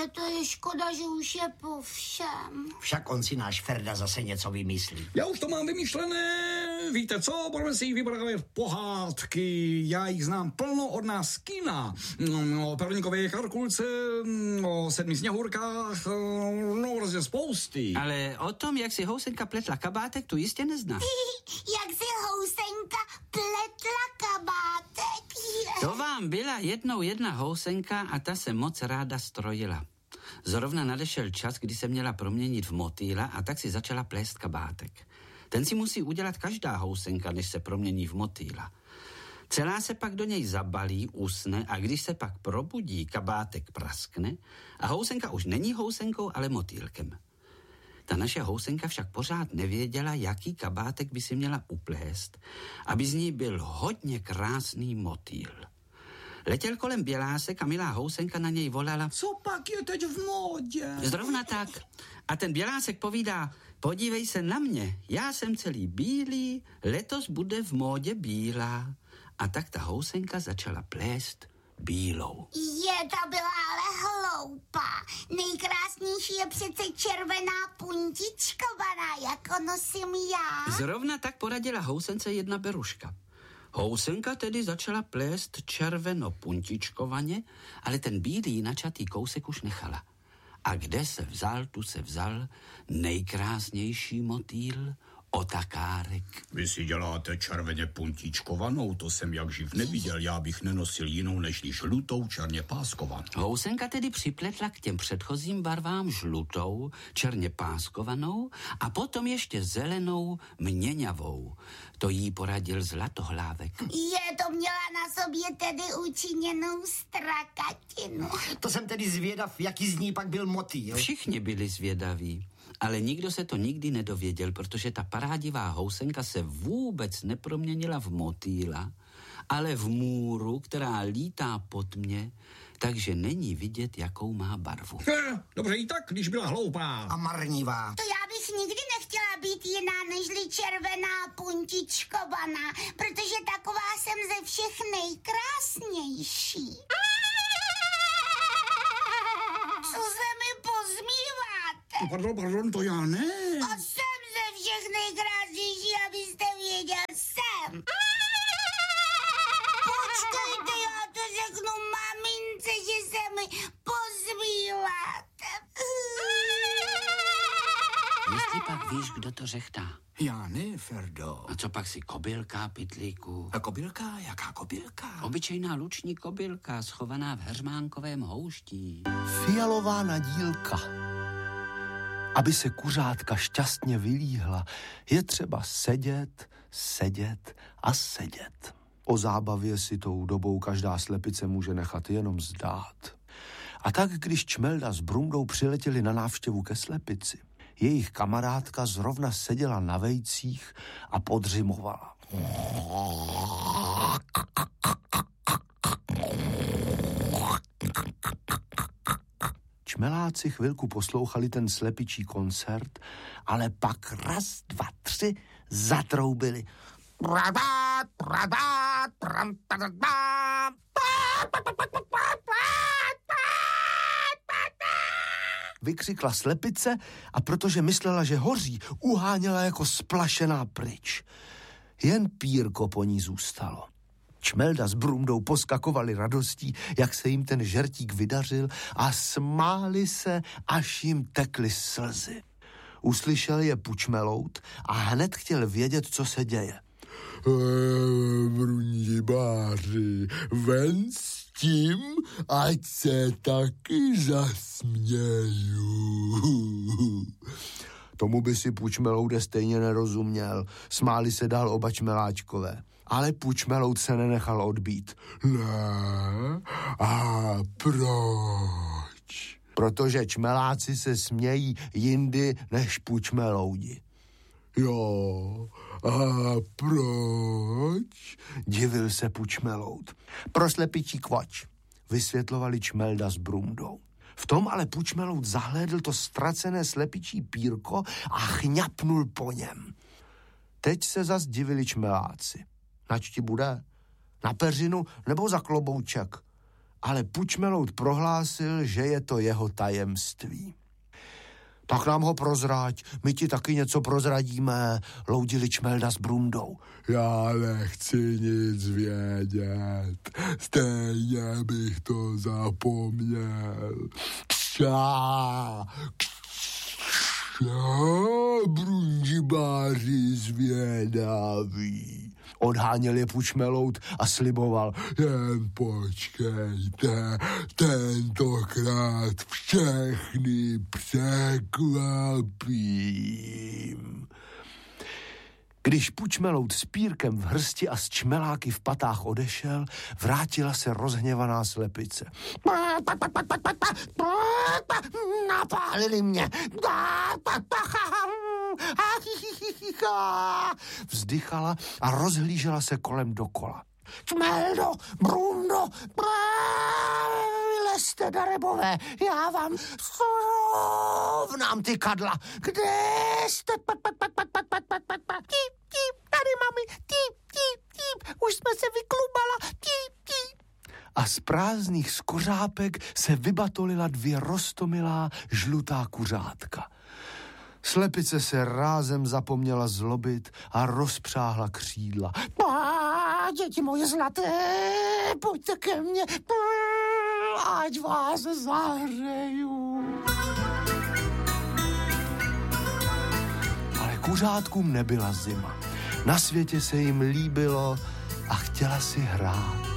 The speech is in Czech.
Mně to je škoda, že už je po všem. Však on si náš Ferda zase něco vymyslí. Já už to mám vymyšlené. Víte co, budeme si vybrat pohádky. Já jich znám plno od nás z kina. O Perlínkové Karkulce, o 7 sněhurkách, no prostě spousty. Ale o tom, jak si housenka pletla kabátek, tu jistě nezná. Jak si housenka pletla kabátek. To vám byla jednou jedna housenka a ta se moc ráda strojila. Zrovna nadešel čas, kdy se měla proměnit v motýla a tak si začala plést kabátek. Ten si musí udělat každá housenka, než se promění v motýla. Celá se pak do něj zabalí, usne a když se pak probudí, kabátek praskne a housenka už není housenkou, ale motýlkem. Ta naše housenka však pořád nevěděla, jaký kabátek by si měla uplést, aby z ní byl hodně krásný motýl. Letěl kolem bělásek a milá housenka na něj volala: Co pak je teď v módě? Zrovna tak. A ten bělásek povídá: podívej se na mě, já jsem celý bílý, letos bude v módě bílá. A tak ta housenka začala plést bílou. Ta byla ale hloupá. Nejkrásnější je přece červená puntičkovaná, jako nosím já. Zrovna tak poradila housence jedna beruška. Housenka tedy začala plést červeno-puntičkovaně, ale ten bílý načatý kousek už nechala. A kde se vzal, tu se vzal nejkrásnější motýl, otakárek. Vy si děláte červeně puntíčkovanou, to jsem jak živ neviděl, já bych nenosil jinou než žlutou černě páskovanou. Housenka tedy připletla k těm předchozím barvám žlutou, černě páskovanou a potom ještě zelenou měňavou. To jí poradil Zlatohlávek. To měla na sobě tedy učiněnou strakatinu. To jsem tedy zvědav, jaký z ní pak byl motýl. Všichni byli zvědaví, ale nikdo se to nikdy nedověděl, protože ta parádivá housenka se vůbec neproměnila v motýla, ale v můru, která lítá po tmě, takže není vidět, jakou má barvu. Dobře i tak, když byla hloupá. A marnivá. To já bych nikdy nechtěla být jiná nežli červená puntičkovaná, protože taková jsem ze všech nejkrásnější. Co se mi pozmíváte? Pardon, to já ne. A jsem ze všech nejkrásnější, abyste věděl, jsem. Počkejte, já to řeknu mamince, že se mi pozmíváte. Jestli pak víš, kdo to řechtá. Já ne, Ferdo. A co pak si kobylka, pytlíku? A kobylka? Jaká kobylka? Obyčejná luční kobylka, schovaná v heřmánkovém houští. Fialová nadílka. Aby se kuřátka šťastně vylíhla, je třeba sedět, sedět a sedět. O zábavě si tou dobou každá slepice může nechat jenom zdát. A tak, když Čmelda s Brundou přiletěli na návštěvu ke slepici, jejich kamarádka zrovna seděla na vejcích a podřimovala. Čmeláci chvilku poslouchali ten slepičí koncert, ale pak raz, dva, tři zatroubili. Vykřikla slepice a protože myslela, že hoří, uháněla jako splašená pryč. Jen pírko po ní zůstalo. Čmelda s Brundou poskakovali radostí, jak se jim ten žertík vydařil a smáli se, až jim tekly slzy. Uslyšel je Pučmelout a hned chtěl vědět, co se děje. Brundibáři, ven s tím, ať se taky zasměju. Tomu by si Pučmeloude stejně nerozuměl. Smáli se dál oba čmeláčkové. Ale Pučmelout se nenechal odbít. Ne? A proč? Protože čmeláci se smějí jindy než Pučmeloudi. Jo, a proč? Divil se Pučmelout. Pro slepičí kvač, vysvětlovali Čmelda s Brundou. V tom ale Pučmelout zahlédl to ztracené slepičí pírko a chňapnul po něm. Teď se zas divili čmeláci. Nač ti bude? Na peřinu nebo za klobouček? ale Pučmelout prohlásil, že je to jeho tajemství. Tak nám ho prozrať, my ti taky něco prozradíme, loudili Čmelda s Brundou. Já nechci nic vědět, stejně bych to zapomněl. Kša, brundibáři zvědaví. Odháněl je Pučmelout a sliboval, jen počkejte, tentokrát všechny překvapím. Když Pučmelout s pírkem v hrsti a s čmeláky v patách odešel, vrátila se rozhněvaná slepice. Napálili mě. Vzdychala a rozhlížela se kolem dokola. Čmeldo, Brundo, vylezte, darebové, já vám srovnám ty kadla. Kde jste? Tady, mami, už jsme se vyklubala, A z prázdných skořápek se vybatolila 2 roztomilá žlutá kuřátka. Slepice se rázem zapomněla zlobit a rozpřáhla křídla. Děti moje zlaté, pojďte ke mně, ať vás zahřeju. Ale kuřátkům nebyla zima. Na světě se jim líbilo a chtěla si hrát.